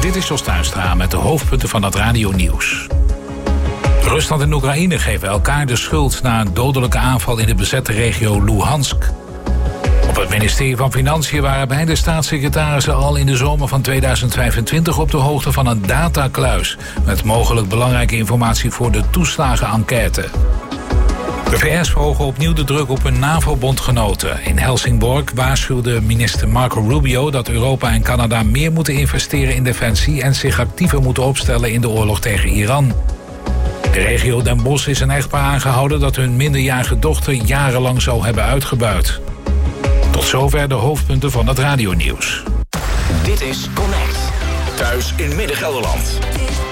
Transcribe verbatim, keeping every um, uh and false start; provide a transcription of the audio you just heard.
Dit is Jos Tuinstra met de hoofdpunten van het radionieuws. Rusland en Oekraïne geven elkaar de schuld na een dodelijke aanval in de bezette regio Luhansk. Op het ministerie van Financiën waren beide staatssecretarissen al in de zomer van tweeduizend vijfentwintig op de hoogte van een datakluis met mogelijk belangrijke informatie voor de toeslagenenquête. De V S verhogen opnieuw de druk op hun NAVO-bondgenoten. In Helsingborg waarschuwde minister Marco Rubio dat Europa en Canada meer moeten investeren in defensie en zich actiever moeten opstellen in de oorlog tegen Iran. De regio Den Bosch is een echtpaar aangehouden dat hun minderjarige dochter jarenlang zou hebben uitgebuit. Tot zover de hoofdpunten van het radionieuws. Dit is Connect. Thuis in Midden-Gelderland.